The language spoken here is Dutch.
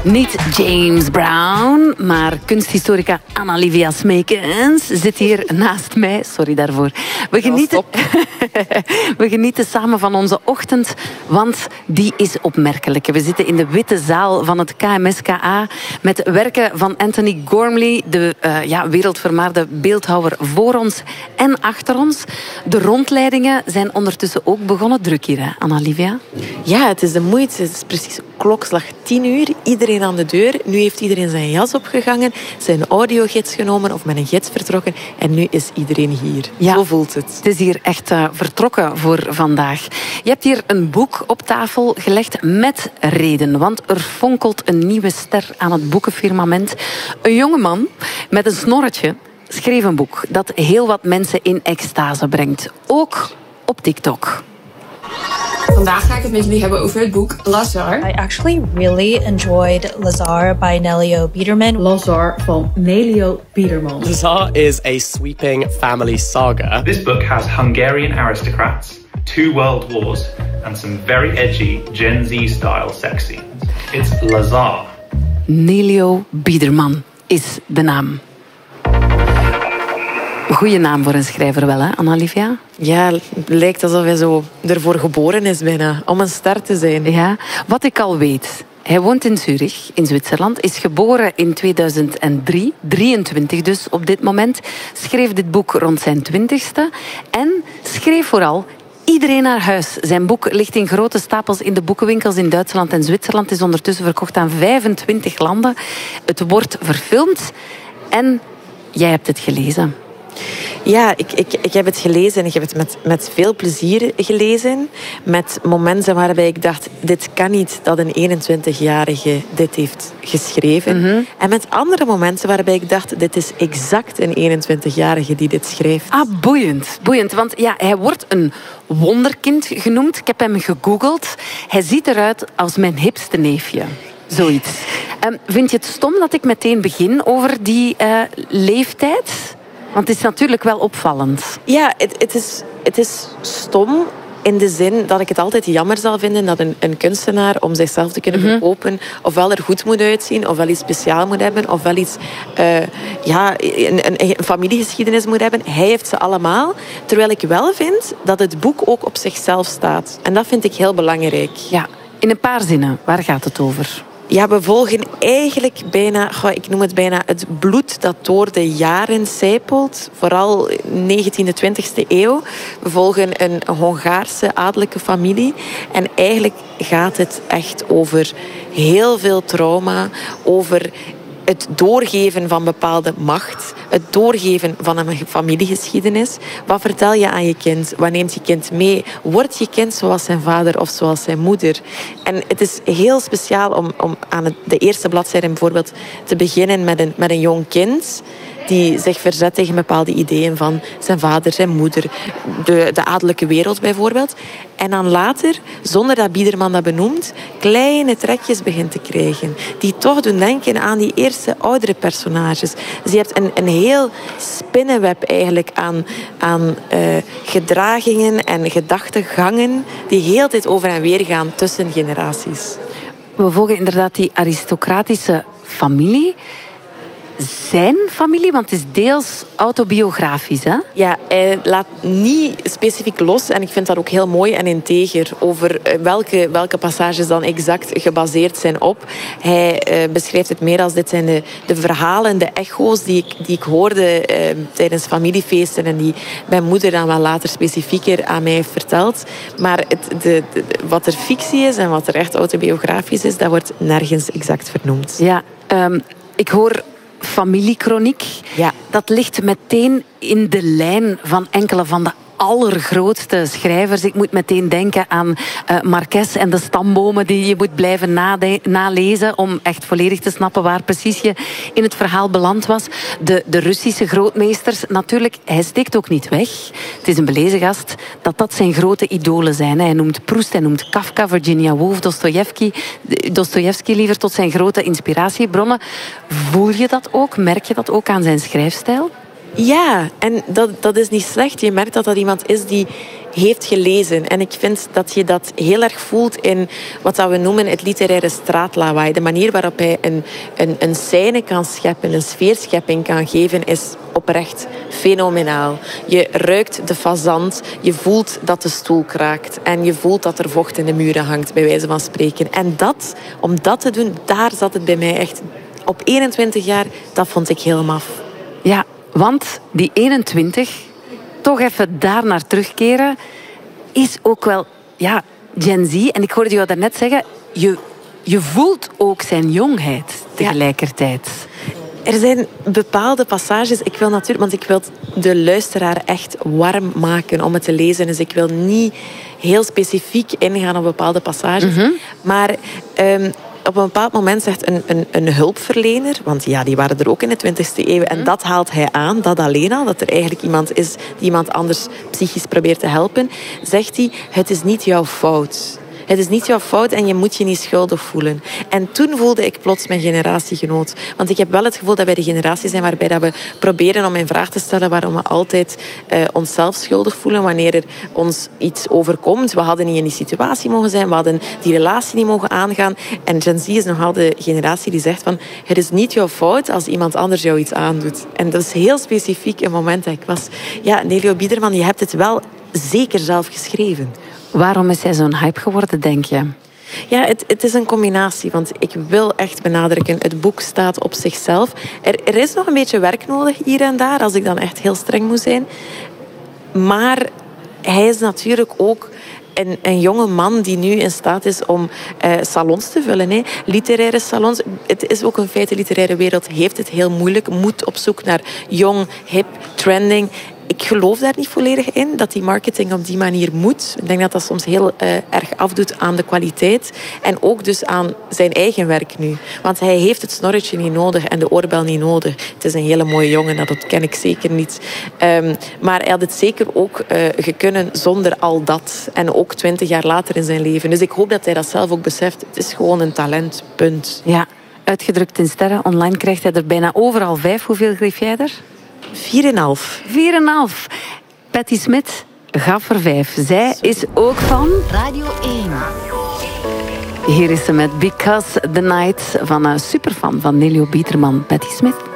Niet James Brown, maar kunsthistorica Anna-Livia Smekens zit hier naast mij. Sorry daarvoor. We genieten samen van onze ochtend, want die is opmerkelijk. We zitten in de witte zaal van het KMSKA met werken van Anthony Gormley, de wereldvermaarde beeldhouwer voor ons en achter ons. De rondleidingen zijn ondertussen ook begonnen. Druk hier, hè, Anna-Livia? Ja, het is de moeite. Het is precies klokslag 10 uur. Iedereen aan de deur. Nu heeft iedereen zijn jas opgegangen, zijn audiogids genomen of met een gids vertrokken. En nu is iedereen hier. Ja, zo voelt het. Het is hier echt vertrokken voor vandaag. Je hebt hier een boek op tafel gelegd met reden. Want er fonkelt een nieuwe ster aan het boekenfirmament. Een jonge man met een snorretje schreef een boek dat heel wat mensen in extase brengt. Ook op TikTok. Vandaag ga ik het met jullie hebben over het boek Lazar. I actually really enjoyed Lazar by Nelio Biederman. Lazar van Nelio Biederman. Lazar is a sweeping family saga. This book has Hungarian aristocrats, 2 world wars, and some very edgy Gen Z-style sex scenes. It's Lazar. Nelio Biederman is de naam. Goeie naam voor een schrijver wel, hè, Anna-Livia? Ja, het lijkt alsof hij zo ervoor geboren is bijna, om een ster te zijn. Ja, wat ik al weet. Hij woont in Zurich, in Zwitserland, is geboren in 2003, 23 dus op dit moment. Schreef dit boek rond zijn 20ste en schreef vooral iedereen naar huis. Zijn boek ligt in grote stapels in de boekenwinkels in Duitsland en Zwitserland. Het is ondertussen verkocht aan 25 landen. Het wordt verfilmd en jij hebt het gelezen. Ja, ik heb het gelezen en ik heb het met veel plezier gelezen. Met momenten waarbij ik dacht, dit kan niet dat een 21-jarige dit heeft geschreven. Mm-hmm. En met andere momenten waarbij ik dacht, dit is exact een 21-jarige die dit schrijft. Ah, boeiend. Boeiend, want ja, hij wordt een wonderkind genoemd. Ik heb hem gegoogeld. Hij ziet eruit als mijn hipste neefje. Zoiets. Vind je het stom dat ik meteen begin over die leeftijd? Want het is natuurlijk wel opvallend. Ja, het is stom in de zin dat ik het altijd jammer zal vinden dat een kunstenaar om zichzelf te kunnen verkopen ofwel er goed moet uitzien, ofwel iets speciaal moet hebben, ofwel iets, een familiegeschiedenis moet hebben. Hij heeft ze allemaal. Terwijl ik wel vind dat het boek ook op zichzelf staat. En dat vind ik heel belangrijk. Ja, in een paar zinnen. Waar gaat het over? Ja, we volgen eigenlijk bijna, ik noem het bijna het bloed dat door de jaren sijpelt. Vooral 19e, 20e eeuw. We volgen een Hongaarse adellijke familie. En eigenlijk gaat het echt over heel veel trauma. Over het doorgeven van bepaalde macht. Het doorgeven van een familiegeschiedenis. Wat vertel je aan je kind? Wat neemt je kind mee? Wordt je kind zoals zijn vader of zoals zijn moeder? En het is heel speciaal om aan de eerste bladzijde bijvoorbeeld te beginnen met een jong kind die zich verzet tegen bepaalde ideeën van zijn vader, zijn moeder, de adellijke wereld bijvoorbeeld. En dan later, zonder dat Biederman dat benoemt, kleine trekjes begint te krijgen. Die toch doen denken aan die eerste oudere personages. Dus je hebt een heel spinnenweb eigenlijk aan gedragingen en gedachtegangen die heel tijd over en weer gaan tussen generaties. We volgen inderdaad die aristocratische familie. Zijn familie, want het is deels autobiografisch, hè? Ja, hij laat niet specifiek los. En ik vind dat ook heel mooi en integer over welke passages dan exact gebaseerd zijn op. Hij beschrijft het meer als dit zijn de verhalen, de echo's die ik hoorde tijdens familiefeesten en die mijn moeder dan wel later specifieker aan mij heeft verteld. Maar wat er fictie is en wat er echt autobiografisch is, dat wordt nergens exact vernoemd. Ja, ik hoor familiekroniek. Ja. Dat ligt meteen in de lijn van enkele van de allergrootste schrijvers. Ik moet meteen denken aan Marquez en de stambomen die je moet blijven nalezen om echt volledig te snappen waar precies je in het verhaal beland was. De Russische grootmeesters, natuurlijk, hij steekt ook niet weg. Het is een belezen gast dat zijn grote idolen zijn. Hij noemt Proust, hij noemt Kafka, Virginia Woolf, Dostojevski liever tot zijn grote inspiratiebronnen. Voel je dat ook? Merk je dat ook aan zijn schrijfstijl? Ja, en dat is niet slecht. Je merkt dat iemand is die heeft gelezen. En ik vind dat je dat heel erg voelt in wat we noemen het literaire straatlawaai. De manier waarop hij een scène kan scheppen, een sfeerschepping kan geven, is oprecht fenomenaal. Je ruikt de fazant, je voelt dat de stoel kraakt en je voelt dat er vocht in de muren hangt, bij wijze van spreken. En om dat te doen, daar zat het bij mij echt. Op 21 jaar, dat vond ik heel maf. Ja, want die 21, toch even daar naar terugkeren, is ook wel Gen Z. En ik hoorde jou daarnet zeggen, je voelt ook zijn jongheid tegelijkertijd. Er zijn bepaalde passages, want ik wil de luisteraar echt warm maken om het te lezen. Dus ik wil niet heel specifiek ingaan op bepaalde passages. Mm-hmm. Maar op een bepaald moment zegt een hulpverlener, want ja, die waren er ook in de 20e eeuw, en dat haalt hij aan, dat alleen al, dat er eigenlijk iemand is die iemand anders psychisch probeert te helpen, zegt hij, het is niet jouw fout. Het is niet jouw fout en je moet je niet schuldig voelen. En toen voelde ik plots mijn generatiegenoot. Want ik heb wel het gevoel dat wij de generatie zijn waarbij dat we proberen om in vraag te stellen waarom we altijd onszelf schuldig voelen wanneer er ons iets overkomt. We hadden niet in die situatie mogen zijn, we hadden die relatie niet mogen aangaan. En Gen Z is nogal de generatie die zegt van, het is niet jouw fout als iemand anders jou iets aandoet. En dat is heel specifiek een moment dat ik was. Ja, Nelio Biederman, je hebt het wel zeker zelf geschreven. Waarom is hij zo'n hype geworden, denk je? Ja, het is een combinatie, want ik wil echt benadrukken, het boek staat op zichzelf. Er is nog een beetje werk nodig hier en daar, als ik dan echt heel streng moet zijn. Maar hij is natuurlijk ook een jonge man die nu in staat is om salons te vullen. Hè. Literaire salons. Het is ook een feit, de literaire wereld heeft het heel moeilijk. Moet op zoek naar jong, hip, trending. Ik geloof daar niet volledig in, dat die marketing op die manier moet. Ik denk dat dat soms heel erg afdoet aan de kwaliteit. En ook dus aan zijn eigen werk nu. Want hij heeft het snorretje niet nodig en de oorbel niet nodig. Het is een hele mooie jongen, dat ken ik zeker niet. Maar hij had het zeker ook gekunnen zonder al dat. En ook 20 jaar later in zijn leven. Dus ik hoop dat hij dat zelf ook beseft. Het is gewoon een talent, punt. Ja, uitgedrukt in sterren. Online krijgt hij er bijna overal 5. Hoeveel geef jij er? 4,5. 4,5. Patti Smith gaf er 5. Zij is ook van Radio 1. Hier is ze met Because the Night van een superfan van Nelio Biederman, Patti Smith.